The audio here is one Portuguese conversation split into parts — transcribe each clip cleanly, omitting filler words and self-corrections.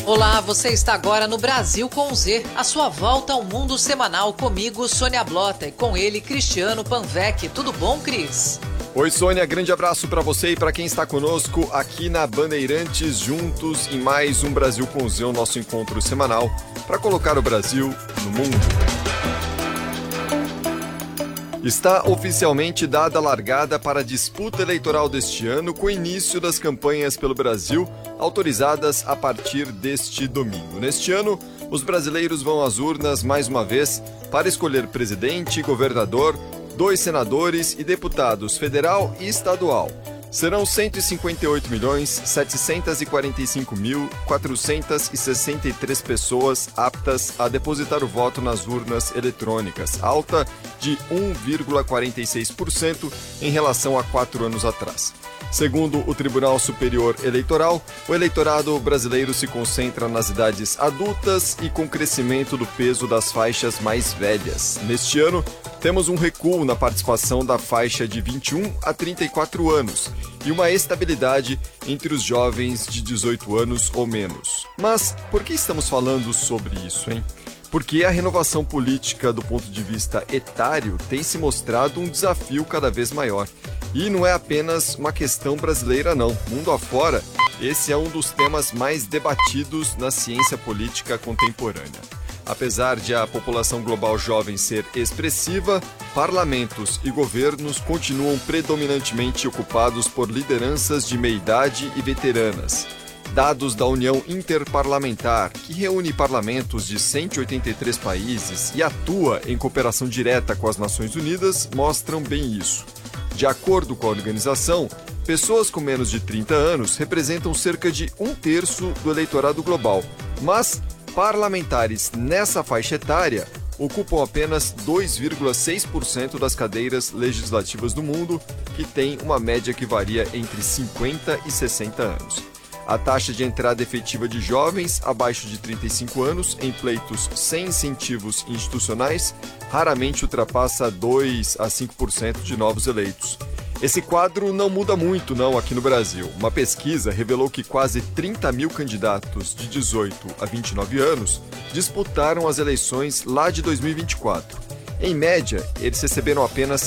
Olá, você está agora no Brasil com Z, a sua volta ao mundo semanal comigo, Sônia Blota, e com ele, Cristiano Panvec. Tudo bom, Cris? Oi, Sônia, grande abraço para você e para quem está conosco aqui na Bandeirantes, juntos em mais um Brasil com Z, o nosso encontro semanal para colocar o Brasil no mundo. Está oficialmente dada a largada para a disputa eleitoral deste ano, com o início das campanhas pelo Brasil, autorizadas a partir deste domingo. Neste ano, os brasileiros vão às urnas mais uma vez para escolher presidente, governador, 2 senadores e deputados federal e estadual. Serão 158.745.463 pessoas aptas a depositar o voto nas urnas eletrônicas, alta de 1,46% em relação a 4 anos atrás. Segundo o Tribunal Superior Eleitoral, o eleitorado brasileiro se concentra nas idades adultas e com crescimento do peso das faixas mais velhas. Neste ano, temos um recuo na participação da faixa de 21 a 34 anos e uma estabilidade entre os jovens de 18 anos ou menos. Mas por que estamos falando sobre isso, hein? Porque a renovação política do ponto de vista etário tem se mostrado um desafio cada vez maior. E não é apenas uma questão brasileira, não. Mundo afora, esse é um dos temas mais debatidos na ciência política contemporânea. Apesar de a população global jovem ser expressiva, parlamentos e governos continuam predominantemente ocupados por lideranças de meia-idade e veteranas. Dados da União Interparlamentar, que reúne parlamentos de 183 países e atua em cooperação direta com as Nações Unidas, mostram bem isso. De acordo com a organização, pessoas com menos de 30 anos representam cerca de 1/3 do eleitorado global, mas parlamentares nessa faixa etária ocupam apenas 2,6% das cadeiras legislativas do mundo, que tem uma média que varia entre 50 e 60 anos. A taxa de entrada efetiva de jovens abaixo de 35 anos em pleitos sem incentivos institucionais raramente ultrapassa 2 a 5% de novos eleitos. Esse quadro não muda muito, não, aqui no Brasil. Uma pesquisa revelou que quase 30 mil candidatos de 18 a 29 anos disputaram as eleições lá de 2024. Em média, eles receberam apenas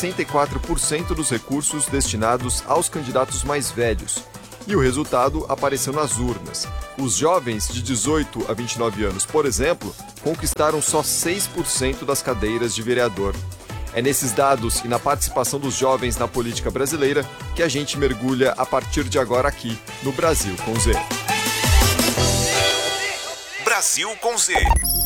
64% dos recursos destinados aos candidatos mais velhos. E o resultado apareceu nas urnas. Os jovens de 18 a 29 anos, por exemplo, conquistaram só 6% das cadeiras de vereador. É nesses dados e na participação dos jovens na política brasileira que a gente mergulha a partir de agora aqui no Brasil com Z. Brasil com Z.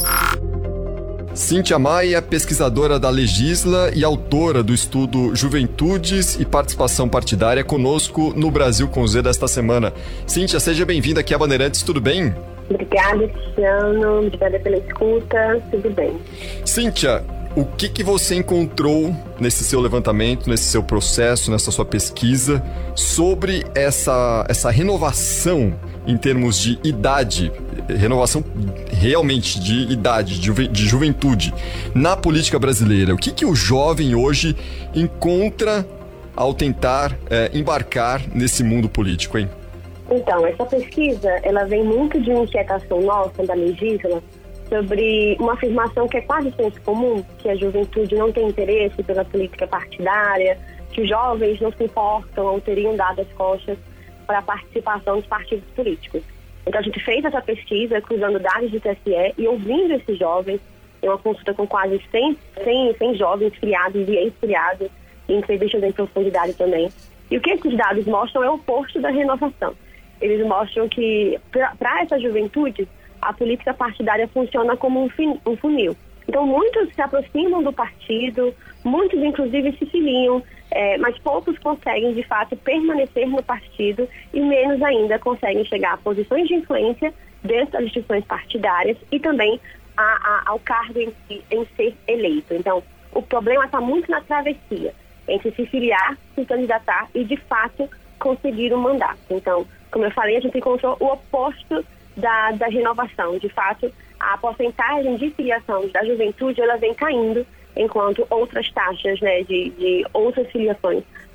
Cíntia Maia, pesquisadora da Legisla e autora do estudo Juventudes e Participação Partidária, conosco no Brasil com Z desta semana. Cíntia, seja bem-vinda aqui à Bandeirantes, tudo bem? Obrigada, Cristiano. Obrigada pela escuta, tudo bem. Cíntia, o que você encontrou nesse seu levantamento, nesse seu processo, nessa sua pesquisa, sobre essa renovação em termos de idade, renovação realmente de idade, de juventude, na política brasileira? O que o jovem hoje encontra ao tentar embarcar nesse mundo político, hein? Então, essa pesquisa, ela vem muito de uma inquietação nossa, da Legisla, sobre uma afirmação que é quase senso comum, que a juventude não tem interesse pela política partidária, que os jovens não se importam ou teriam dado as costas para a participação dos partidos políticos. Então a gente fez essa pesquisa cruzando dados do TSE e ouvindo esses jovens, em uma consulta com quase 100 jovens filiados e ex-filiados, e entrevistas em profundidade também. E o que esses dados mostram é o oposto da renovação. Eles mostram que, para essa juventude, a política partidária funciona como um funil. Então, muitos se aproximam do partido, muitos, inclusive, se filiam, mas poucos conseguem, de fato, permanecer no partido e menos ainda conseguem chegar a posições de influência dentro das instituições partidárias e também ao cargo em ser eleito. Então, o problema está muito na travessia entre se filiar, se candidatar e, de fato, conseguir um mandato. Então, como eu falei, a gente encontrou o oposto da renovação. De fato, a porcentagem de filiação da juventude ela vem caindo, enquanto outras taxas, né, de outras filiações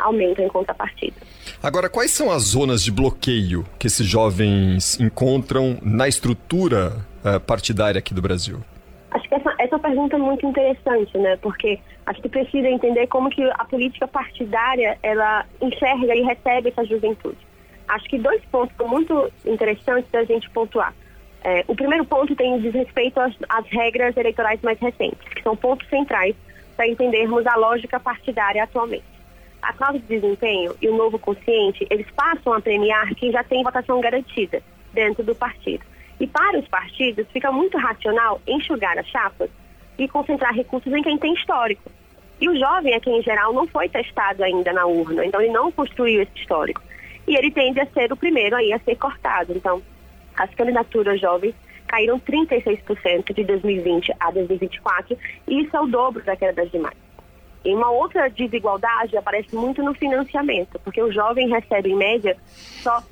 aumentam em contrapartida. Agora, quais são as zonas de bloqueio que esses jovens encontram na estrutura partidária aqui do Brasil? Acho que essa é uma pergunta muito interessante, né? Porque a gente precisa entender como que a política partidária, ela enxerga e recebe essa juventude. Acho que 2 pontos são muito interessantes da gente pontuar. O primeiro ponto diz respeito às regras eleitorais mais recentes, que são pontos centrais para entendermos a lógica partidária atualmente. A cláusula de desempenho e o novo consciente, eles passam a premiar quem já tem votação garantida dentro do partido. E para os partidos, fica muito racional enxugar as chapas e concentrar recursos em quem tem histórico. E o jovem é quem, em geral, não foi testado ainda na urna, então ele não construiu esse histórico. E ele tende a ser o primeiro aí a ser cortado. Então, as candidaturas jovens caíram 36% de 2020 a 2024, e isso é o dobro da queda das demais. E uma outra desigualdade aparece muito no financiamento, porque o jovem recebe, em média, só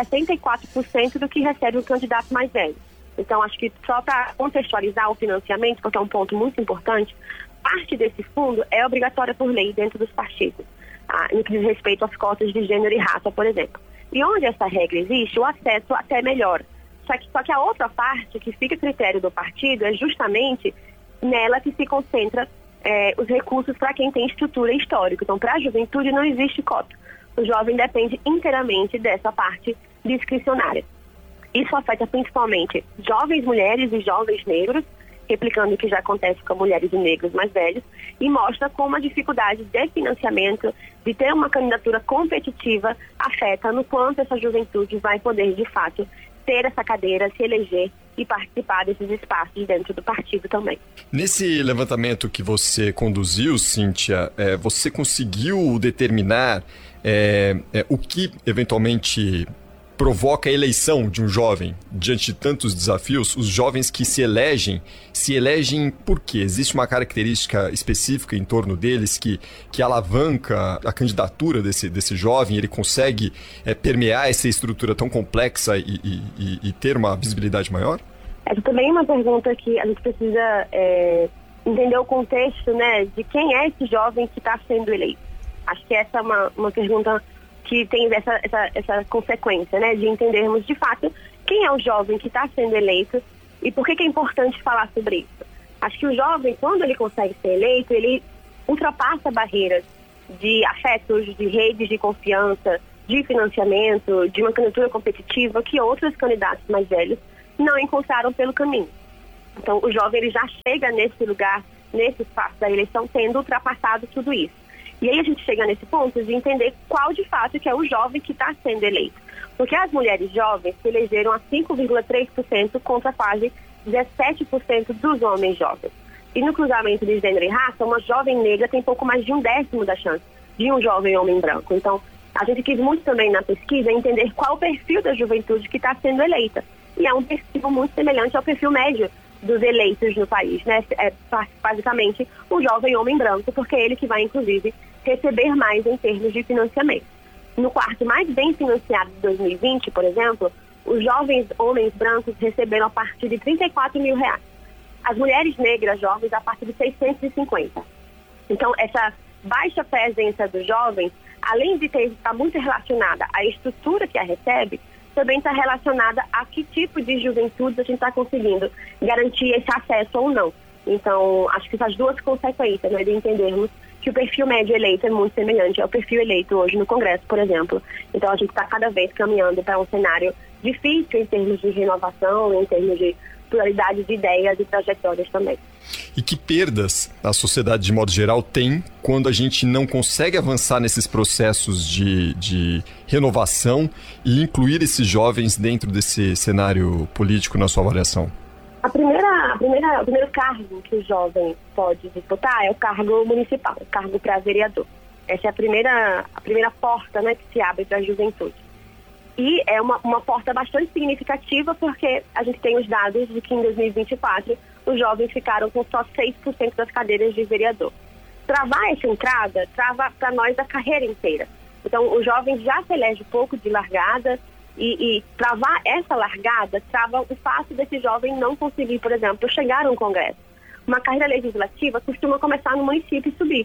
64% do que recebe o candidato mais velho. Então, acho que só para contextualizar o financiamento, porque é um ponto muito importante, parte desse fundo é obrigatória por lei dentro dos partidos, no que diz respeito às cotas de gênero e raça, por exemplo. E onde essa regra existe, o acesso até melhora. Só que a outra parte, que fica a critério do partido, é justamente nela que se concentra os recursos para quem tem estrutura histórica. Então, para a juventude não existe cota. O jovem depende inteiramente dessa parte discricionária. Isso afeta principalmente jovens mulheres e jovens negros, replicando o que já acontece com mulheres e negros mais velhos, e mostra como a dificuldade de financiamento, de ter uma candidatura competitiva, afeta no quanto essa juventude vai poder, de fato, ter essa cadeira, se eleger e participar desses espaços dentro do partido também. Nesse levantamento que você conduziu, Cíntia, você conseguiu determinar o que eventualmente provoca a eleição de um jovem diante de tantos desafios? Os jovens que se elegem por quê? Existe uma característica específica em torno deles que alavanca a candidatura desse jovem? Ele consegue permear essa estrutura tão complexa e ter uma visibilidade maior? Essa também é uma pergunta que a gente precisa entender o contexto, né, de quem é esse jovem que está sendo eleito. Acho que essa é uma pergunta que tem essa consequência, né, de entendermos de fato quem é o jovem que está sendo eleito e por que é importante falar sobre isso. Acho que o jovem, quando ele consegue ser eleito, ele ultrapassa barreiras de afetos, de redes de confiança, de financiamento, de uma candidatura competitiva que outros candidatos mais velhos não encontraram pelo caminho. Então, o jovem ele já chega nesse lugar, nesse espaço da eleição, tendo ultrapassado tudo isso. E aí a gente chega nesse ponto de entender qual de fato que é o jovem que está sendo eleito. Porque as mulheres jovens se elegeram a 5,3% contra quase 17% dos homens jovens. E no cruzamento de gênero e raça, uma jovem negra tem pouco mais de 1/10 da chance de um jovem homem branco. Então, a gente quis muito também na pesquisa entender qual o perfil da juventude que está sendo eleita. E é um perfil muito semelhante ao perfil médio dos eleitos no país, né? É basicamente um jovem homem branco, porque é ele que vai, inclusive, receber mais em termos de financiamento. No quarto mais bem financiado de 2020, por exemplo, os jovens homens brancos receberam a partir de R$34 mil. As mulheres negras jovens a partir de 650. Então, essa baixa presença dos jovens, além de estar muito relacionada à estrutura que a recebe, também está relacionada a que tipo de juventude a gente está conseguindo garantir esse acesso ou não. Então, acho que essas duas consequências, né, de entendermos que o perfil médio eleito é muito semelhante ao perfil eleito hoje no Congresso, por exemplo. Então, a gente está cada vez caminhando para um cenário difícil em termos de renovação, em termos de pluralidade de ideias e trajetórias também. E que perdas a sociedade, de modo geral, tem quando a gente não consegue avançar nesses processos de renovação e incluir esses jovens dentro desse cenário político, na sua avaliação? O primeiro cargo que o jovem pode disputar é o cargo municipal, o cargo para vereador. Essa é a primeira porta, né, que se abre para a juventude. E é uma porta bastante significativa, porque a gente tem os dados de que em 2024 os jovens ficaram com só 6% das cadeiras de vereador. Travar essa entrada trava para nós a carreira inteira. Então, o jovem já se elege pouco de largada e travar essa largada trava o fato desse jovem não conseguir, por exemplo, chegar a um congresso. Uma carreira legislativa costuma começar no município e subir.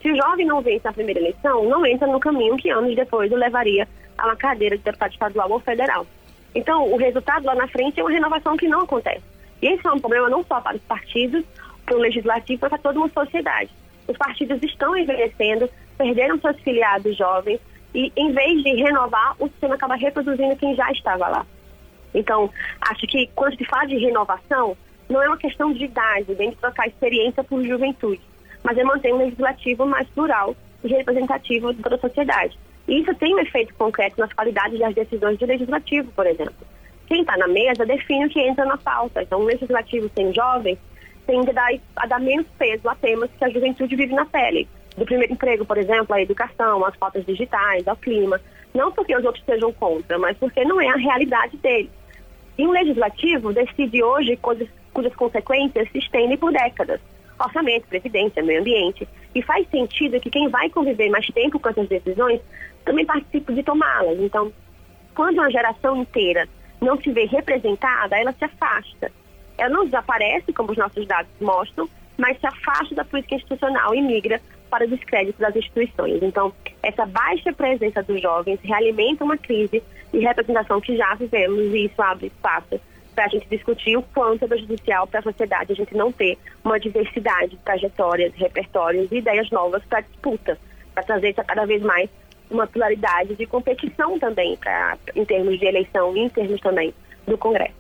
Se o jovem não vence na primeira eleição, não entra no caminho que anos depois o levaria a uma cadeira de deputado estadual ou federal. Então, o resultado lá na frente é uma renovação que não acontece. E esse é um problema não só para os partidos, para o legislativo, mas para toda uma sociedade. Os partidos estão envelhecendo, perderam seus filiados jovens e, em vez de renovar, o sistema acaba reproduzindo quem já estava lá. Então, acho que quando se fala de renovação, não é uma questão de idade, nem de trocar experiência por juventude, mas é manter um legislativo mais plural e representativo de toda a sociedade. E isso tem um efeito concreto nas qualidades das decisões do legislativo, por exemplo. Quem está na mesa define o que entra na pauta. Então, um legislativo sem jovens tende a dar menos peso a temas que a juventude vive na pele. Do primeiro emprego, por exemplo, a educação, as cotas digitais, ao clima. Não porque os outros sejam contra, mas porque não é a realidade deles. E um legislativo decide hoje coisas cujas consequências se estendem por décadas. Orçamento, previdência, meio ambiente. E faz sentido que quem vai conviver mais tempo com essas decisões também participe de tomá-las. Então, quando uma geração inteira não se vê representada, ela se afasta. Ela não desaparece, como os nossos dados mostram, mas se afasta da política institucional e migra para o descrédito das instituições. Então, essa baixa presença dos jovens realimenta uma crise de representação que já vivemos, e isso abre espaço para a gente discutir o quanto é prejudicial para a sociedade a gente não ter uma diversidade de trajetórias, repertórios e ideias novas para disputa, para trazer cada vez mais uma pluralidade de competição também, em termos de eleição e em termos também do Congresso.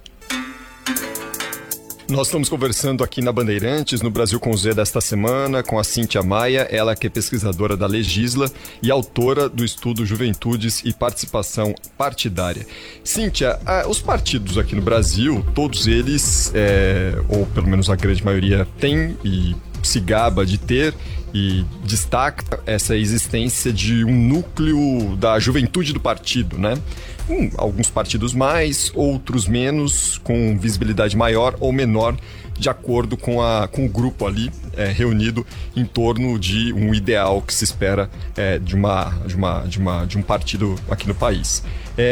Nós estamos conversando aqui na Bandeirantes, no Brasil com Z desta semana, com a Cíntia Maia, ela que é pesquisadora da Legisla e autora do estudo Juventudes e Participação Partidária. Cíntia, os partidos aqui no Brasil, todos eles, ou pelo menos a grande maioria, têm e se gaba de ter e destaca essa existência de um núcleo da juventude do partido, né? Alguns partidos mais, outros menos, com visibilidade maior ou menor, de acordo com o grupo ali reunido em torno de um ideal que se espera de um partido aqui no país.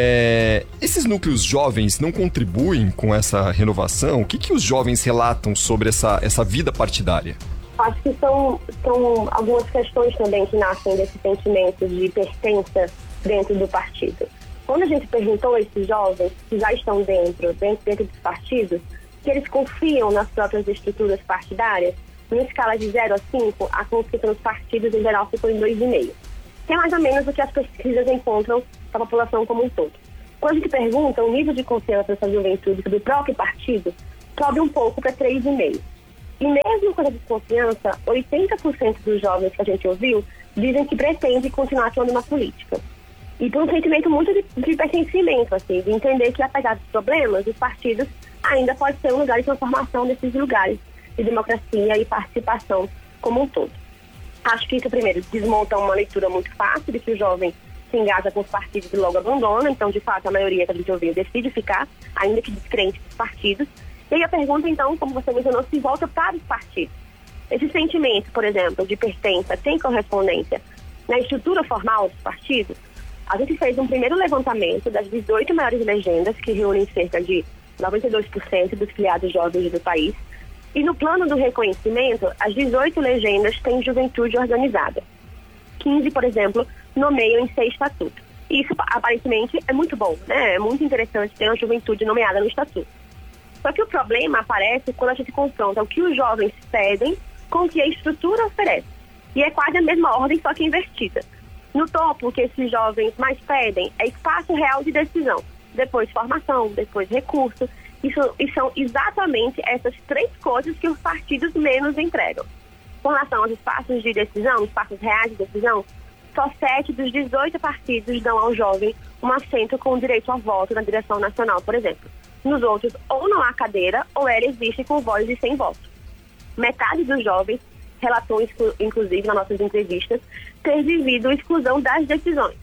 Esses núcleos jovens não contribuem com essa renovação? O que os jovens relatam sobre essa vida partidária? Acho que são algumas questões também que nascem desse sentimento de pertença dentro do partido. Quando a gente perguntou a esses jovens que já estão dentro dos partidos, que eles confiam nas próprias estruturas partidárias, numa escala de 0 a 5, a confiança nos partidos em geral ficou em 2,5. Que é mais ou menos o que as pesquisas encontram para a população como um todo. Quando a gente pergunta o nível de confiança dessa juventude do próprio partido, sobe um pouco para 3,5. E mesmo com a desconfiança, 80% dos jovens que a gente ouviu dizem que pretendem continuar atuando na política. E por um sentimento muito de pertencimento, assim, de entender que, apesar dos problemas, os partidos ainda pode ser um lugar de transformação desses lugares de democracia e participação como um todo. Acho que isso, primeiro, desmonta uma leitura muito fácil de que o jovem se engaja com os partidos e logo abandona. Então, de fato, a maioria que a gente ouviu decide ficar, ainda que descrente dos partidos. E aí a pergunta, então, como você mencionou, se volta para os partidos. Esse sentimento, por exemplo, de pertença tem correspondência na estrutura formal dos partidos? A gente fez um primeiro levantamento das 18 maiores legendas, que reúnem cerca de 92% dos filiados jovens do país. E no plano do reconhecimento, as 18 legendas têm juventude organizada. 15, por exemplo, nomeiam em 6 estatutos. E isso, aparentemente, é muito bom, né? É muito interessante ter uma juventude nomeada no estatuto. Só que o problema aparece quando a gente confronta o que os jovens pedem com o que a estrutura oferece. E é quase a mesma ordem, só que invertida. No topo, o que esses jovens mais pedem é espaço real de decisão. Depois formação, depois recurso. E são exatamente essas 3 coisas que os partidos menos entregam. Com relação aos espaços de decisão, espaços reais de decisão, só 7 dos 18 partidos dão ao jovem um assento com direito a voto na direção nacional, por exemplo. Nos outros, ou não há cadeira, ou ela existe com voz e sem voto. Metade dos jovens relatou, inclusive, nas nossas entrevistas, ter vivido a exclusão das decisões.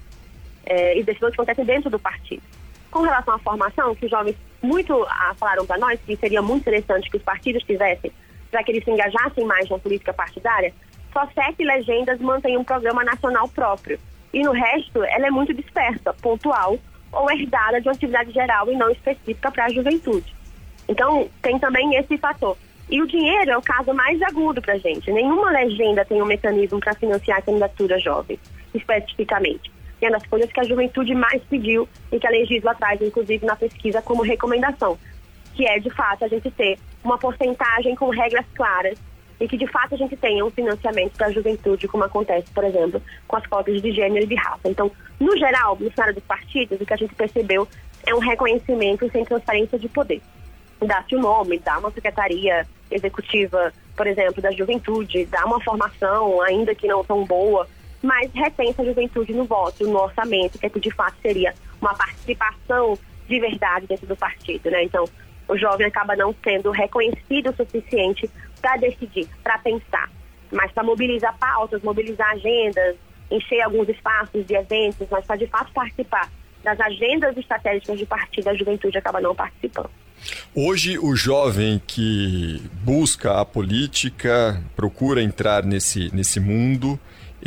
E decisões que acontecem dentro do partido. Com relação à formação, que os jovens muito falaram para nós que seria muito interessante que os partidos tivessem, para que eles se engajassem mais na política partidária, só 7 legendas mantêm um programa nacional próprio. E no resto, ela é muito dispersa, pontual, ou herdada de uma atividade geral e não específica para a juventude. Então, tem também esse fator. E o dinheiro é o caso mais agudo para a gente. Nenhuma legenda tem um mecanismo para financiar a candidatura jovem, especificamente. E é uma das coisas que a juventude mais pediu e que a Legisla traz, inclusive, na pesquisa como recomendação, que é, de fato, a gente ter uma porcentagem com regras claras e que, de fato, a gente tenha um financiamento para a juventude, como acontece, por exemplo, com as cotas de gênero e de raça. Então, no geral, no cenário dos partidos, o que a gente percebeu é um reconhecimento sem transferência de poder. Dá-se o nome, dá uma secretaria executiva, por exemplo, da juventude, dá uma formação, ainda que não tão boa, mas repensa a juventude no voto, no orçamento, que de fato seria uma participação de verdade dentro do partido, né? Então, o jovem acaba não sendo reconhecido o suficiente para decidir, para pensar, mas para mobilizar pautas, mobilizar agendas, encher alguns espaços de eventos, mas para de fato participar das agendas estratégicas de partido, a juventude acaba não participando. Hoje, o jovem que busca a política, procura entrar nesse mundo,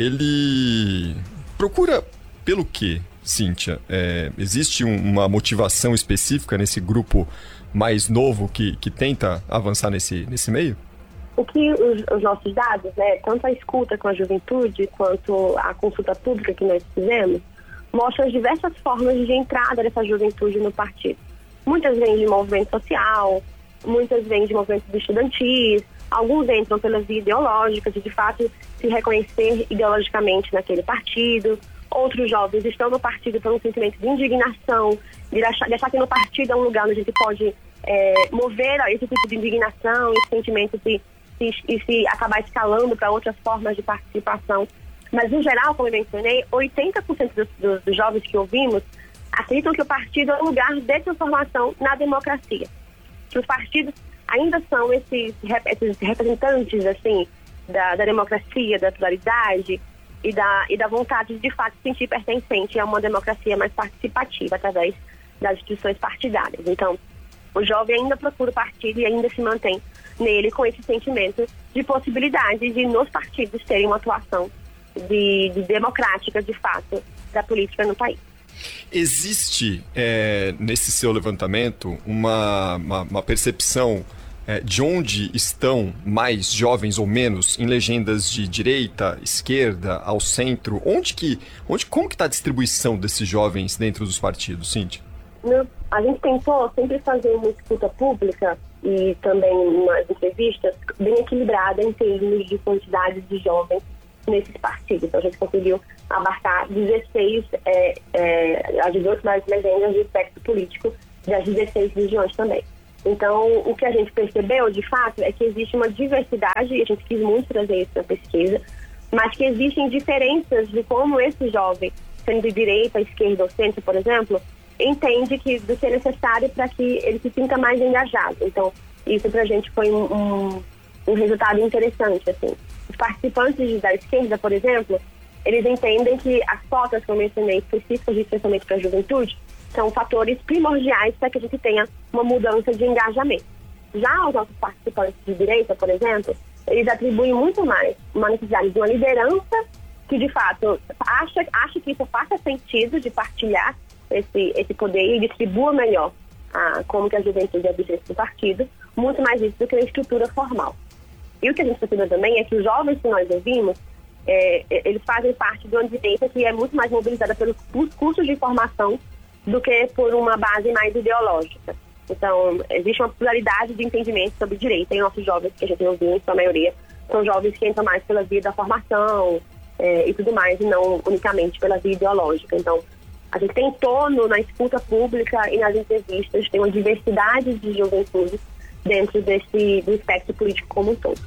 ele procura pelo quê, Cíntia? Existe uma motivação específica nesse grupo mais novo que tenta avançar nesse meio? O que os nossos dados, né, tanto a escuta com a juventude quanto a consulta pública que nós fizemos, mostram as diversas formas de entrada dessa juventude no partido. Muitas vêm de movimento social, muitas vêm de movimentos estudantis, alguns entram pela via ideológica, de fato se reconhecer ideologicamente naquele partido. Outros jovens estão no partido por um sentimento de indignação, de achar que no partido é um lugar onde a gente pode mover esse tipo de indignação, esse sentimento e se acabar escalando para outras formas de participação. Mas, no geral, como eu mencionei, 80% dos jovens que ouvimos acreditam que o partido é um lugar de transformação na democracia. Que os partidos ainda são esses representantes, assim, da democracia, da pluralidade e da vontade de fato, se sentir pertencente a uma democracia mais participativa através das instituições partidárias. Então, o jovem ainda procura o partido e ainda se mantém nele com esse sentimento de possibilidade de nos partidos terem uma atuação de democrática, de fato, da política no país. Existe, nesse seu levantamento, uma percepção de onde estão mais jovens ou menos em legendas de direita, esquerda, ao centro? Como que está a distribuição desses jovens dentro dos partidos, Cíntia? A gente tentou sempre fazer uma escuta pública e também umas entrevistas bem equilibrada em termos de quantidade de jovens nesses partidos. Então, a gente conseguiu abarcar 16, as 18 mais legendas de espectro político das 16 regiões também. Então, o que a gente percebeu, de fato, é que existe uma diversidade, e a gente quis muito trazer isso na pesquisa, mas que existem diferenças de como esse jovem, sendo de direita, esquerda ou centro, por exemplo, entende do que é necessário para que ele se sinta mais engajado. Então, isso para a gente foi um resultado interessante, assim. Os participantes da esquerda, por exemplo, eles entendem que as cotas que eu mencionei, específicas especialmente para a juventude, são fatores primordiais para que a gente tenha uma mudança de engajamento. Já os nossos participantes de direita, por exemplo, eles atribuem muito mais uma necessidade de uma liderança que, de fato, acha que isso faça sentido de partilhar esse poder e distribua melhor como que a juventude é vigente do partido, muito mais isso do que a estrutura formal. E o que a gente percebeu também é que os jovens que nós ouvimos, eles fazem parte de uma direita que é muito mais mobilizada pelos cursos de formação do que por uma base mais ideológica. Então, existe uma pluralidade de entendimento sobre direita, e nossos jovens que a gente ouviu, em sua maioria, são jovens que entram mais pela via da formação e tudo mais, e não unicamente pela via ideológica. Então, a gente tentou, na escuta pública e nas entrevistas, ter uma diversidade de juventude dentro do espectro político como um todo.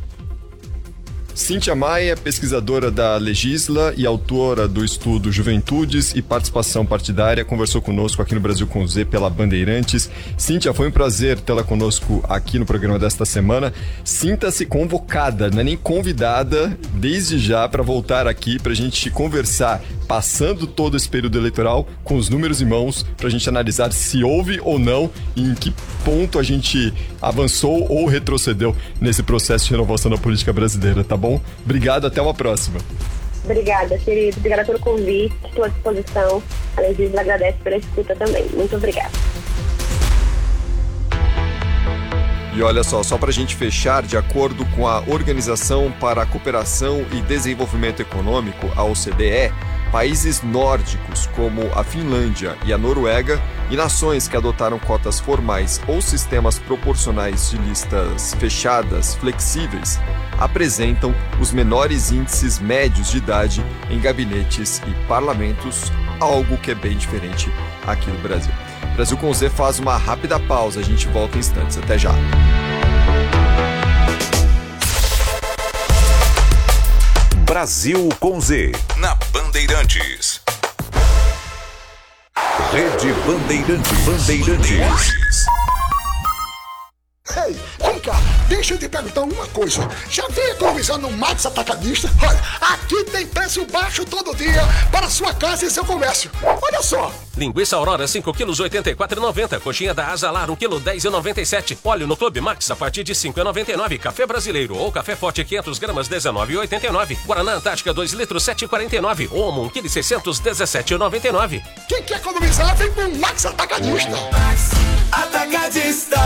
Cíntia Maia, pesquisadora da Legisla e autora do estudo Juventudes e Participação Partidária, conversou conosco aqui no Brasil com Z pela Bandeirantes. Cíntia, foi um prazer tê-la conosco aqui no programa desta semana. Sinta-se convocada, não é nem convidada, desde já, para voltar aqui para a gente conversar, passando todo esse período eleitoral, com os números em mãos, para a gente analisar se houve ou não e em que ponto a gente avançou ou retrocedeu nesse processo de renovação da política brasileira, tá bom? Obrigado, até uma próxima. Obrigada, querido. Obrigada pelo convite, estou à disposição. A Legisla agradece pela escuta também. Muito obrigada. E olha só para a gente fechar, de acordo com a Organização para a Cooperação e Desenvolvimento Econômico, a OCDE, países nórdicos como a Finlândia e a Noruega e nações que adotaram cotas formais ou sistemas proporcionais de listas fechadas, flexíveis, apresentam os menores índices médios de idade em gabinetes e parlamentos, algo que é bem diferente aqui no Brasil. Brasil com Z faz uma rápida pausa, a gente volta em instantes. Até já. Brasil com Z, na Bandeirantes. Rede Bandeirantes. Ei, vem cá, deixa eu te perguntar uma coisa. Já veio economizar no Max Atacadista? Olha, aqui tem preço baixo todo dia para sua casa e seu comércio. Olha só. Linguiça Aurora 5 kg 84,90. Coxinha da Azalar 1 kg 10,97. Óleo no Clube Max a partir de 5,99. Café brasileiro ou café forte 500 gramas 19,89. Guaraná Antártica 2 litros 7,49. Omo 1 kg 600 17,99. Quem quer economizar vem com o Max Atacadista. Max Atacadista.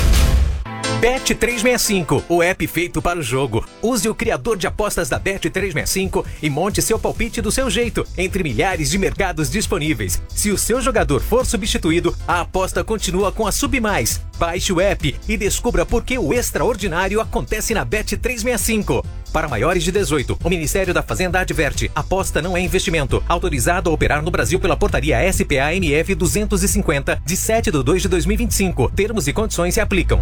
Bet365, o app feito para o jogo. Use o criador de apostas da Bet365 e monte seu palpite do seu jeito, entre milhares de mercados disponíveis. Se o seu jogador for substituído, a aposta continua com a Submais. Baixe o app e descubra por que o extraordinário acontece na Bet365. Para maiores de 18, o Ministério da Fazenda adverte: aposta não é investimento. Autorizado a operar no Brasil pela portaria SPA-MF 250, de 7/2/2025. Termos e condições se aplicam.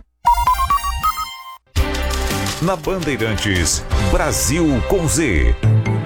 Na Bandeirantes, Brasil com Z.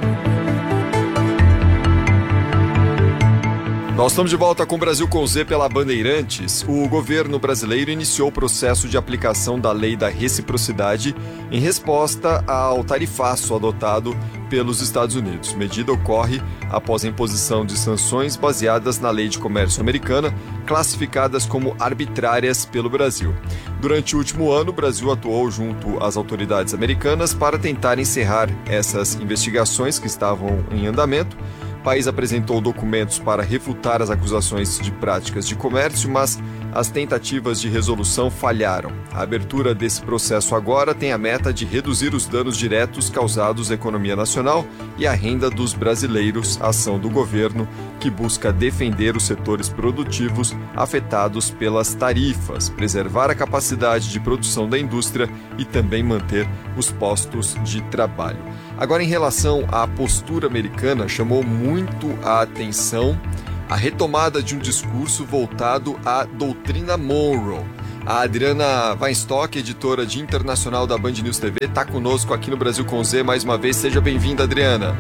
Nós estamos de volta com o Brasil com Z pela Bandeirantes. O governo brasileiro iniciou o processo de aplicação da lei da reciprocidade em resposta ao tarifaço adotado pelos Estados Unidos. A medida ocorre após a imposição de sanções baseadas na lei de comércio americana, classificadas como arbitrárias pelo Brasil. Durante o último ano, o Brasil atuou junto às autoridades americanas para tentar encerrar essas investigações que estavam em andamento. O país apresentou documentos para refutar as acusações de práticas de comércio, mas as tentativas de resolução falharam. A abertura desse processo agora tem a meta de reduzir os danos diretos causados à economia nacional e à renda dos brasileiros, ação do governo que busca defender os setores produtivos afetados pelas tarifas, preservar a capacidade de produção da indústria e também manter os postos de trabalho. Agora, em relação à postura americana, chamou muito a atenção a retomada de um discurso voltado à doutrina Monroe. A Adriana Weinstock, editora de internacional da Band News TV, está conosco aqui no Brasil com Z mais uma vez. Seja bem-vinda, Adriana.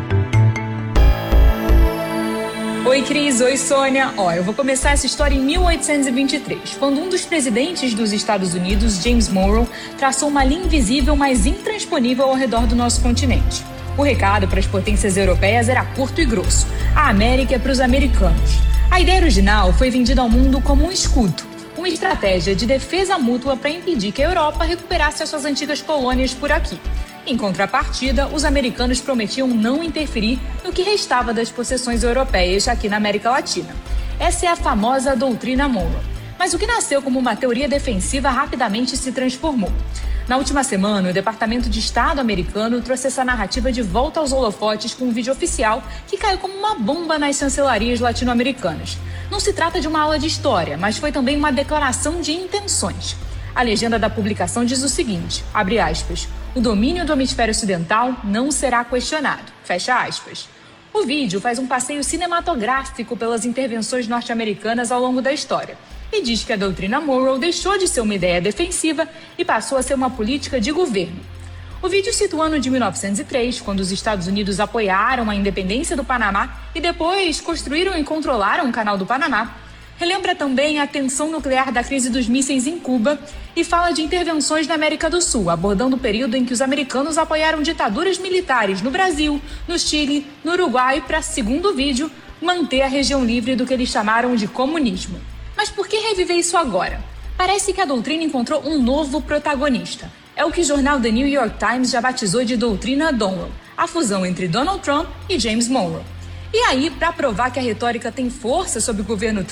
Oi, Cris. Oi, Sônia. Eu vou começar essa história em 1823, quando um dos presidentes dos Estados Unidos, James Monroe, traçou uma linha invisível, mas intransponível ao redor do nosso continente. O recado para as potências europeias era curto e grosso: a América é para os americanos. A ideia original foi vendida ao mundo como um escudo, uma estratégia de defesa mútua para impedir que a Europa recuperasse as suas antigas colônias por aqui. Em contrapartida, os americanos prometiam não interferir no que restava das possessões europeias aqui na América Latina. Essa é a famosa doutrina Monroe. Mas o que nasceu como uma teoria defensiva rapidamente se transformou. Na última semana, o Departamento de Estado americano trouxe essa narrativa de volta aos holofotes com um vídeo oficial que caiu como uma bomba nas chancelarias latino-americanas. Não se trata de uma aula de história, mas foi também uma declaração de intenções. A legenda da publicação diz o seguinte, abre aspas: o domínio do hemisfério ocidental não será questionado, fecha aspas. O vídeo faz um passeio cinematográfico pelas intervenções norte-americanas ao longo da história e diz que a doutrina Monroe deixou de ser uma ideia defensiva e passou a ser uma política de governo. O vídeo situa o ano de 1903, quando os Estados Unidos apoiaram a independência do Panamá e depois construíram e controlaram o Canal do Panamá. Relembra também a tensão nuclear da crise dos mísseis em Cuba e fala de intervenções na América do Sul, abordando o período em que os americanos apoiaram ditaduras militares no Brasil, no Chile, no Uruguai, para, segundo o vídeo, manter a região livre do que eles chamaram de comunismo. Mas por que reviver isso agora? Parece que a doutrina encontrou um novo protagonista. É o que o jornal The New York Times já batizou de doutrina Donald, a fusão entre Donald Trump e James Monroe. E aí, para provar que a retórica tem força sobre o governo Trump,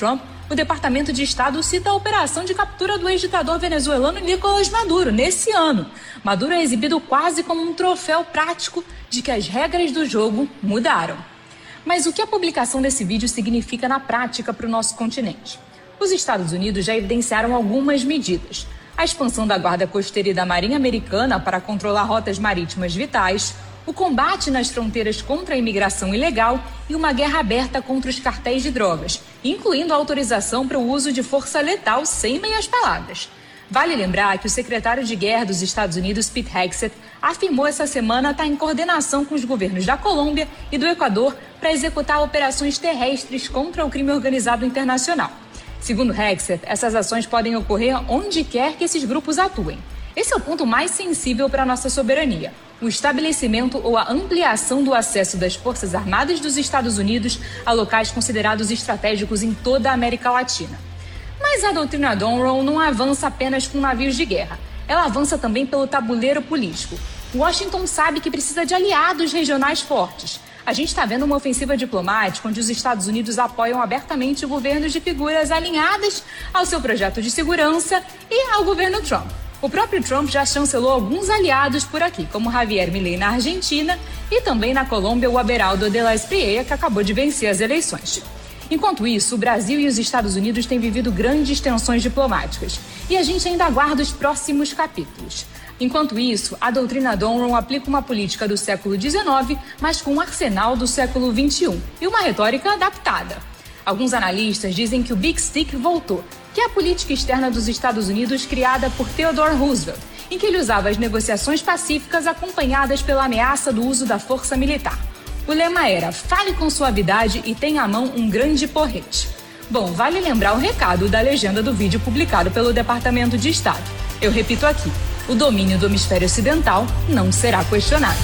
O Departamento de Estado cita a operação de captura do ex-ditador venezuelano Nicolás Maduro nesse ano. Maduro é exibido quase como um troféu prático de que as regras do jogo mudaram. Mas o que a publicação desse vídeo significa na prática para o nosso continente? Os Estados Unidos já evidenciaram algumas medidas. A expansão da Guarda Costeira e da Marinha Americana para controlar rotas marítimas vitais, o combate nas fronteiras contra a imigração ilegal e uma guerra aberta contra os cartéis de drogas, incluindo a autorização para o uso de força letal sem meias palavras. Vale lembrar que o secretário de Guerra dos Estados Unidos, Pete Hegseth, afirmou essa semana estar em coordenação com os governos da Colômbia e do Equador para executar operações terrestres contra o crime organizado internacional. Segundo Hegseth, essas ações podem ocorrer onde quer que esses grupos atuem. Esse é o ponto mais sensível para a nossa soberania: o estabelecimento ou a ampliação do acesso das Forças Armadas dos Estados Unidos a locais considerados estratégicos em toda a América Latina. Mas a doutrina Monroe não avança apenas com navios de guerra. Ela avança também pelo tabuleiro político. Washington sabe que precisa de aliados regionais fortes. A gente está vendo uma ofensiva diplomática onde os Estados Unidos apoiam abertamente governos de figuras alinhadas ao seu projeto de segurança e ao governo Trump. O próprio Trump já chancelou alguns aliados por aqui, como Javier Milei na Argentina e também na Colômbia o Aberaldo de la Espriella, que acabou de vencer as eleições. Enquanto isso, o Brasil e os Estados Unidos têm vivido grandes tensões diplomáticas e a gente ainda aguarda os próximos capítulos. Enquanto isso, a doutrina Monroe aplica uma política do século XIX, mas com um arsenal do século XXI e uma retórica adaptada. Alguns analistas dizem que o Big Stick voltou, que é a política externa dos Estados Unidos criada por Theodore Roosevelt, em que ele usava as negociações pacíficas acompanhadas pela ameaça do uso da força militar. O lema era: fale com suavidade e tenha à mão um grande porrete. Bom, vale lembrar o recado da legenda do vídeo publicado pelo Departamento de Estado. Eu repito aqui: o domínio do hemisfério ocidental não será questionado.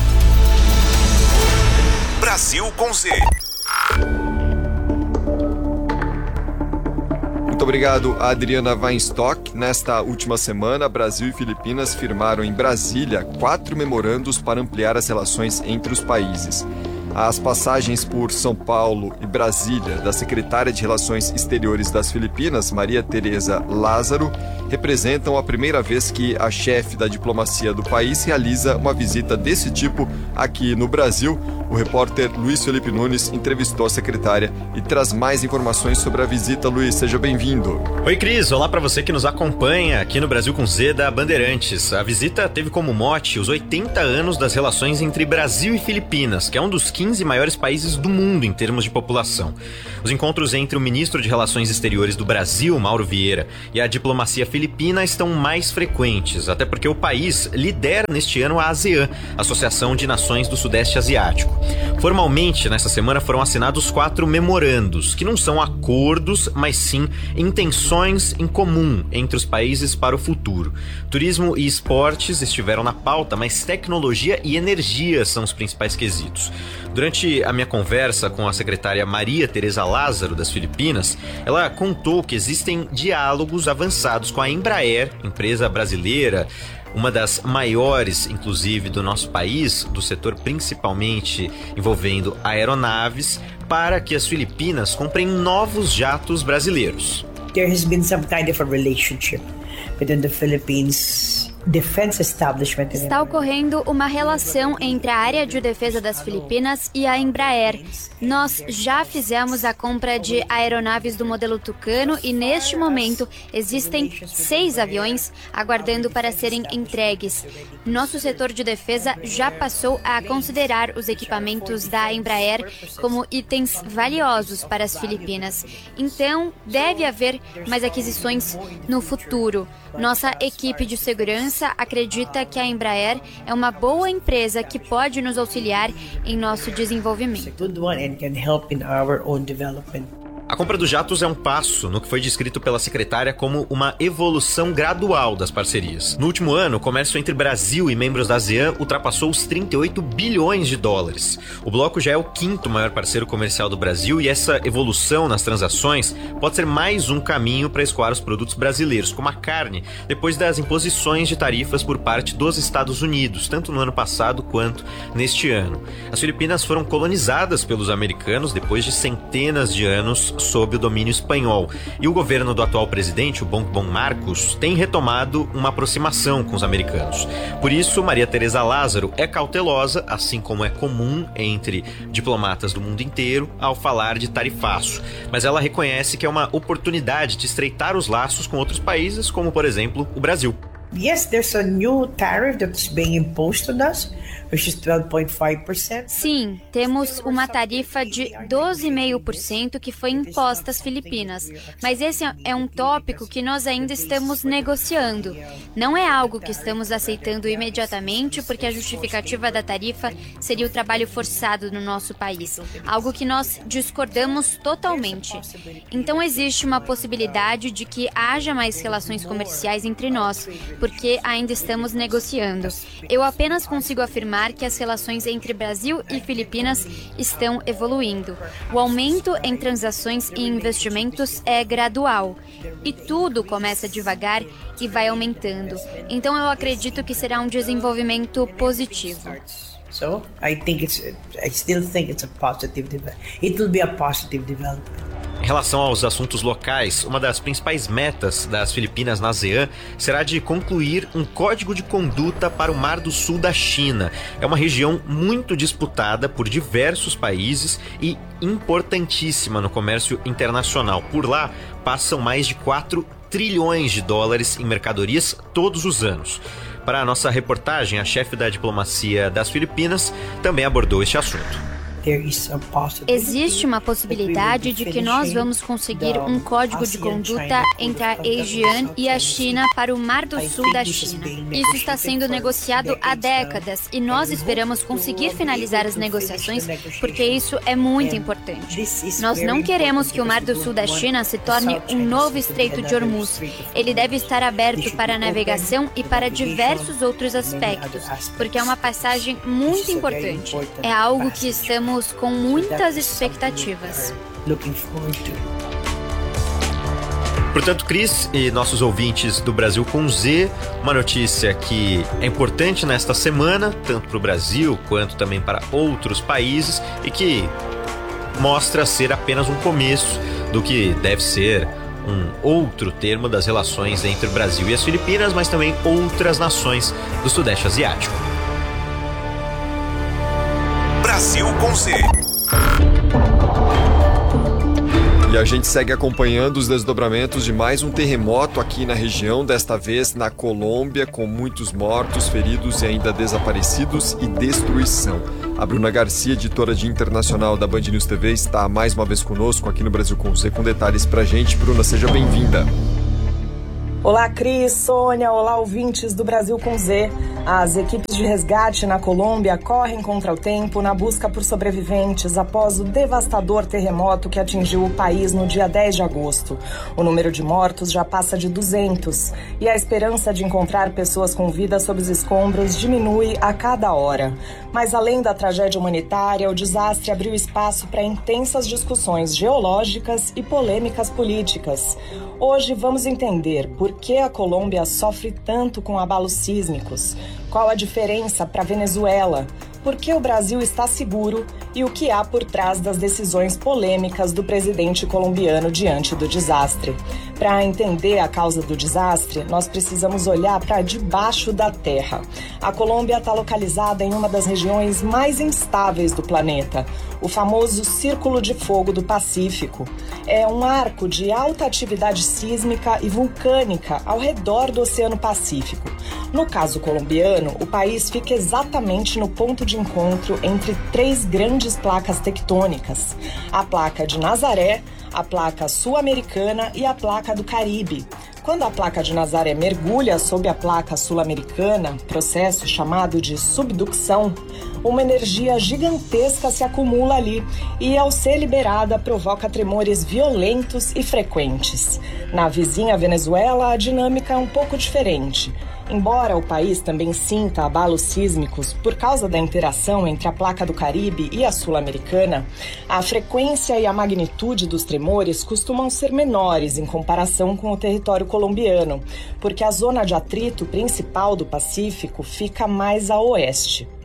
Brasil com Z. Muito obrigado, Adriana Weinstock. Nesta última semana, Brasil e Filipinas firmaram em Brasília 4 memorandos para ampliar as relações entre os países. As passagens por São Paulo e Brasília da secretária de Relações Exteriores das Filipinas, Maria Tereza Lázaro, representam a primeira vez que a chefe da diplomacia do país realiza uma visita desse tipo aqui no Brasil. O repórter Luiz Felipe Nunes entrevistou a secretária e traz mais informações sobre a visita. Luiz, seja bem-vindo. Oi, Cris. Olá para você que nos acompanha aqui no Brasil com Z da Bandeirantes. A visita teve como mote os 80 anos das relações entre Brasil e Filipinas, que é um dos 15 maiores países do mundo em termos de população. Os encontros entre o ministro de Relações Exteriores do Brasil, Mauro Vieira, e a diplomacia filipina estão mais frequentes, até porque o país lidera neste ano a ASEAN, Associação de Nações do Sudeste Asiático. Formalmente, nesta semana foram assinados 4 memorandos, que não são acordos, mas sim intenções em comum entre os países para o futuro. Turismo e esportes estiveram na pauta, mas tecnologia e energia são os principais quesitos. Durante a minha conversa com a secretária Maria Tereza Lázaro, das Filipinas, ela contou que existem diálogos avançados com a Embraer, empresa brasileira, uma das maiores, inclusive, do nosso país, do setor principalmente envolvendo aeronaves, para que as Filipinas comprem novos jatos brasileiros. There has been some kind of a relationship between the Philippines Defense Establishment. Está ocorrendo uma relação entre a área de defesa das Filipinas e a Embraer. Nós já fizemos a compra de aeronaves do modelo Tucano e neste momento existem 6 aviões aguardando para serem entregues. Nosso setor de defesa já passou a considerar os equipamentos da Embraer como itens valiosos para as Filipinas. Então, deve haver mais aquisições no futuro. Nossa equipe de segurança acredita que a Embraer é uma boa empresa que pode nos auxiliar em nosso desenvolvimento. A compra dos jatos é um passo no que foi descrito pela secretária como uma evolução gradual das parcerias. No último ano, o comércio entre Brasil e membros da ASEAN ultrapassou os 38 bilhões de dólares. O bloco já é o 5º maior parceiro comercial do Brasil e essa evolução nas transações pode ser mais um caminho para escoar os produtos brasileiros, como a carne, depois das imposições de tarifas por parte dos Estados Unidos, tanto no ano passado quanto neste ano. As Filipinas foram colonizadas pelos americanos depois de centenas de anos sob o domínio espanhol. E o governo do atual presidente, o Bongbong Marcos, tem retomado uma aproximação com os americanos. Por isso, Maria Tereza Lázaro é cautelosa, assim como é comum entre diplomatas do mundo inteiro, ao falar de tarifaço. Mas ela reconhece que é uma oportunidade de estreitar os laços com outros países, como, por exemplo, o Brasil. Yes, there's a new tariff that's being imposed on us, which is 12.5%. Sim, temos uma tarifa de 12,5% que foi imposta às Filipinas. Mas esse é um tópico que nós ainda estamos negociando. Não é algo que estamos aceitando imediatamente, porque a justificativa da tarifa seria o trabalho forçado no nosso país, algo que nós discordamos totalmente. Então existe uma possibilidade de que haja mais relações comerciais entre nós, porque ainda estamos negociando. Eu apenas consigo afirmar que as relações entre Brasil e Filipinas estão evoluindo. O aumento em transações e investimentos é gradual, e tudo começa devagar e vai aumentando. Então eu acredito que será um desenvolvimento positivo. So, I still think it's a positive development. It will be a positive development. Em relação aos assuntos locais, uma das principais metas das Filipinas na ASEAN será de concluir um código de conduta para o Mar do Sul da China. É uma região muito disputada por diversos países e importantíssima no comércio internacional. Por lá, passam mais de 4 trilhões de dólares em mercadorias todos os anos. Para a nossa reportagem, a chefe da diplomacia das Filipinas também abordou este assunto. Existe uma possibilidade de que nós vamos conseguir um código de conduta entre a ASEAN e a China para o Mar do Sul da China. Isso está sendo negociado há décadas e nós esperamos conseguir finalizar as negociações porque isso é muito importante. Nós não queremos que o Mar do Sul da China se torne um novo Estreito de Hormuz. Ele deve estar aberto para navegação e para diversos outros aspectos, porque é uma passagem muito importante. É algo que estamos com muitas expectativas. Portanto, Cris e nossos ouvintes do Brasil com Z, uma notícia que é importante nesta semana, tanto para o Brasil quanto também para outros países, e que mostra ser apenas um começo do que deve ser um outro termo das relações entre o Brasil e as Filipinas, mas também outras nações do Sudeste Asiático. Brasil com Z. E a gente segue acompanhando os desdobramentos de mais um terremoto aqui na região, desta vez na Colômbia, com muitos mortos, feridos e ainda desaparecidos e destruição. A Bruna Garcia, editora de internacional da Band News TV, está mais uma vez conosco aqui no Brasil com Z, com detalhes pra gente. Bruna, seja bem-vinda. Olá, Cris, Sônia, olá, ouvintes do Brasil com Z. As equipes de resgate na Colômbia correm contra o tempo na busca por sobreviventes após o devastador terremoto que atingiu o país no dia 10 de agosto. O número de mortos já passa de 200 e a esperança de encontrar pessoas com vida sob os escombros diminui a cada hora. Mas além da tragédia humanitária, o desastre abriu espaço para intensas discussões geológicas e polêmicas políticas. Hoje vamos entender por que a Colômbia sofre tanto com abalos sísmicos, qual a diferença para a Venezuela, por que o Brasil está seguro e o que há por trás das decisões polêmicas do presidente colombiano diante do desastre. Para entender a causa do desastre, nós precisamos olhar para debaixo da terra. A Colômbia está localizada em uma das regiões mais instáveis do planeta, o famoso Círculo de Fogo do Pacífico. É um arco de alta atividade sísmica e vulcânica ao redor do Oceano Pacífico. No caso colombiano, o país fica exatamente no ponto de encontro entre 3 grandes placas tectônicas: a placa de Nazaré, a placa sul-americana e a placa do Caribe. Quando a placa de Nazaré mergulha sob a placa sul-americana, processo chamado de subducção, uma energia gigantesca se acumula ali e, ao ser liberada, provoca tremores violentos e frequentes. Na vizinha Venezuela, a dinâmica é um pouco diferente. Embora o país também sinta abalos sísmicos por causa da interação entre a placa do Caribe e a sul-americana, a frequência e a magnitude dos tremores costumam ser menores em comparação com o território colombiano, porque a zona de atrito principal do Pacífico fica mais a oeste.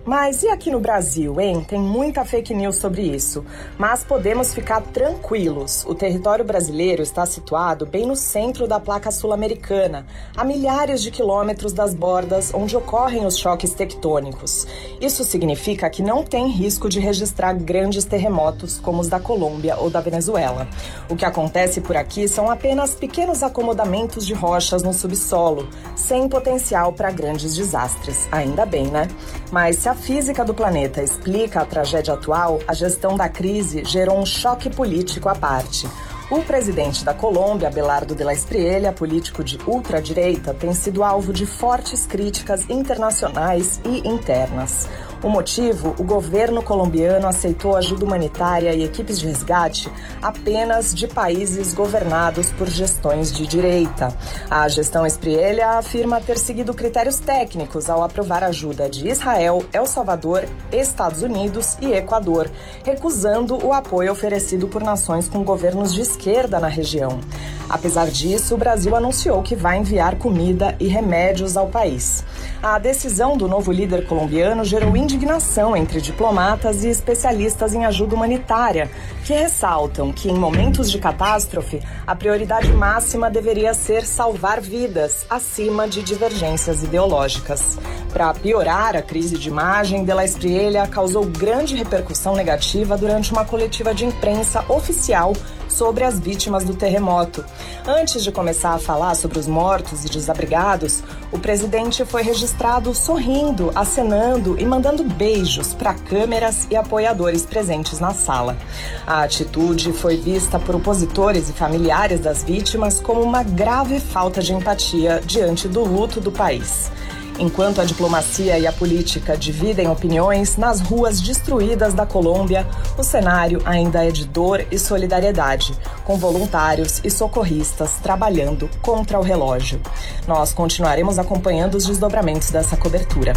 Mas e aqui no Brasil, hein? Tem muita fake news sobre isso. Mas podemos ficar tranquilos. O território brasileiro está situado bem no centro da placa sul-americana, a milhares de quilômetros das bordas onde ocorrem os choques tectônicos. Isso significa que não tem risco de registrar grandes terremotos como os da Colômbia ou da Venezuela. O que acontece por aqui são apenas pequenos acomodamentos de rochas no subsolo, sem potencial para grandes desastres. Ainda bem, né? Mas se a física do planeta explica a tragédia atual, a gestão da crise gerou um choque político à parte. O presidente da Colômbia, Abelardo de la Espriella, político de ultradireita, tem sido alvo de fortes críticas internacionais e internas. O motivo? O governo colombiano aceitou ajuda humanitária e equipes de resgate apenas de países governados por gestões de direita. A gestão Espriella afirma ter seguido critérios técnicos ao aprovar ajuda de Israel, El Salvador, Estados Unidos e Equador, recusando o apoio oferecido por nações com governos de esquerda na região. Apesar disso, o Brasil anunciou que vai enviar comida e remédios ao país. A decisão do novo líder colombiano gerou indignação entre diplomatas e especialistas em ajuda humanitária, que ressaltam que em momentos de catástrofe, a prioridade máxima deveria ser salvar vidas, acima de divergências ideológicas. Para piorar a crise de imagem, de la Espriella causou grande repercussão negativa durante uma coletiva de imprensa oficial sobre as vítimas do terremoto. Antes de começar a falar sobre os mortos e desabrigados, o presidente foi registrado sorrindo, acenando e mandando beijos para câmeras e apoiadores presentes na sala. A atitude foi vista por opositores e familiares das vítimas como uma grave falta de empatia diante do luto do país. Enquanto a diplomacia e a política dividem opiniões, nas ruas destruídas da Colômbia, o cenário ainda é de dor e solidariedade, com voluntários e socorristas trabalhando contra o relógio. Nós continuaremos acompanhando os desdobramentos dessa cobertura.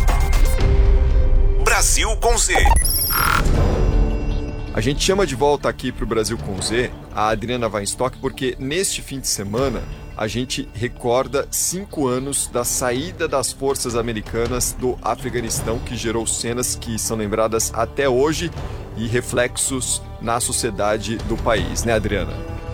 Brasil com Z. A gente chama de volta aqui para o Brasil com Z a Adriana Weinstock porque neste fim de semana a gente recorda 5 anos da saída das forças americanas do Afeganistão, que gerou cenas que são lembradas até hoje e reflexos na sociedade do país, né, Adriana?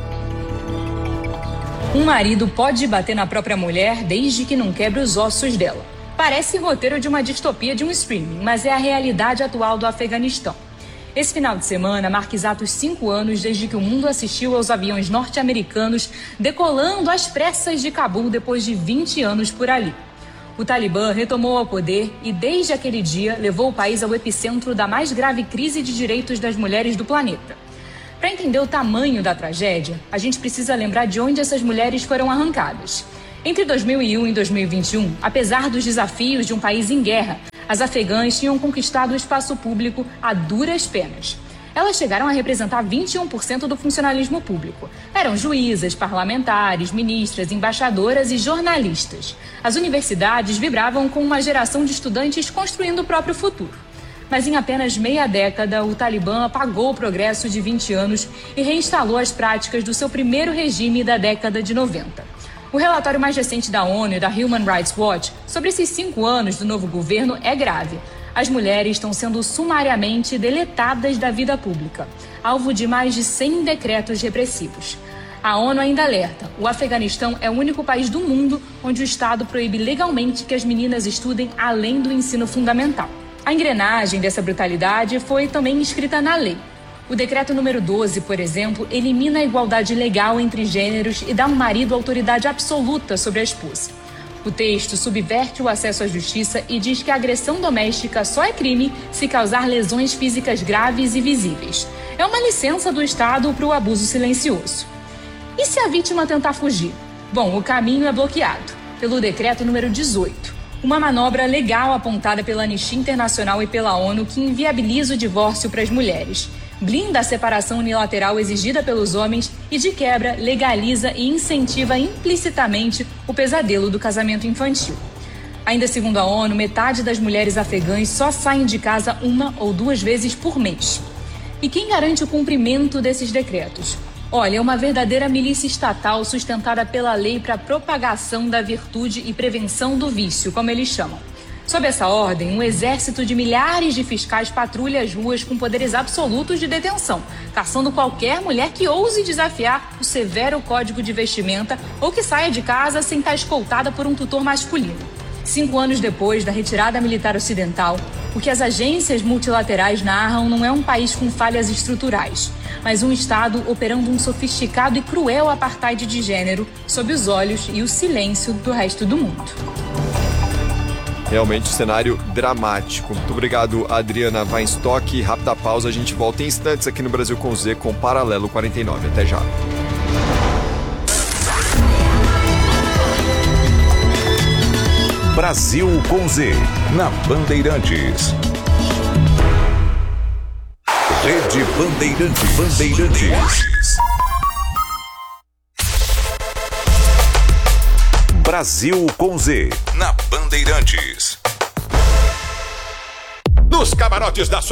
Um marido pode bater na própria mulher desde que não quebre os ossos dela. Parece roteiro de uma distopia de um streaming, mas é a realidade atual do Afeganistão. Esse final de semana marca exatos 5 anos desde que o mundo assistiu aos aviões norte-americanos decolando às pressas de Cabul depois de 20 anos por ali. O Talibã retomou o poder e, desde aquele dia, levou o país ao epicentro da mais grave crise de direitos das mulheres do planeta. Para entender o tamanho da tragédia, a gente precisa lembrar de onde essas mulheres foram arrancadas. Entre 2001 e 2021, apesar dos desafios de um país em guerra, as afegãs tinham conquistado o espaço público a duras penas. Elas chegaram a representar 21% do funcionalismo público. Eram juízas, parlamentares, ministras, embaixadoras e jornalistas. As universidades vibravam com uma geração de estudantes construindo o próprio futuro. Mas em apenas meia década, o Talibã apagou o progresso de 20 anos e reinstalou as práticas do seu primeiro regime da década de 90. O relatório mais recente da ONU e da Human Rights Watch sobre esses 5 anos do novo governo é grave. As mulheres estão sendo sumariamente deletadas da vida pública, alvo de mais de 100 decretos repressivos. A ONU ainda alerta: o Afeganistão é o único país do mundo onde o Estado proíbe legalmente que as meninas estudem além do ensino fundamental. A engrenagem dessa brutalidade foi também escrita na lei. O decreto número 12, por exemplo, elimina a igualdade legal entre gêneros e dá ao marido autoridade absoluta sobre a esposa. O texto subverte o acesso à justiça e diz que a agressão doméstica só é crime se causar lesões físicas graves e visíveis. É uma licença do Estado para o abuso silencioso. E se a vítima tentar fugir? Bom, o caminho é bloqueado pelo decreto número 18. Uma manobra legal apontada pela Anistia Internacional e pela ONU que inviabiliza o divórcio para as mulheres. Blinda a separação unilateral exigida pelos homens e, de quebra, legaliza e incentiva implicitamente o pesadelo do casamento infantil. Ainda segundo a ONU, metade das mulheres afegãs só saem de casa 1 ou 2 vezes por mês. E quem garante o cumprimento desses decretos? Olha, é uma verdadeira milícia estatal sustentada pela lei para a propagação da virtude e prevenção do vício, como eles chamam. Sob essa ordem, um exército de milhares de fiscais patrulha as ruas com poderes absolutos de detenção, caçando qualquer mulher que ouse desafiar o severo código de vestimenta ou que saia de casa sem estar escoltada por um tutor masculino. 5 anos depois da retirada militar ocidental, o que as agências multilaterais narram não é um país com falhas estruturais, mas um Estado operando um sofisticado e cruel apartheid de gênero sob os olhos e o silêncio do resto do mundo. Realmente cenário dramático. Muito obrigado, Adriana Weinstock. Rápida pausa, a gente volta em instantes aqui no Brasil com Z com Paralelo 49. Até já. Brasil com Z, na Bandeirantes. Rede Bandeirantes. Brasil com Z, na Bandeirantes. Nos camarotes da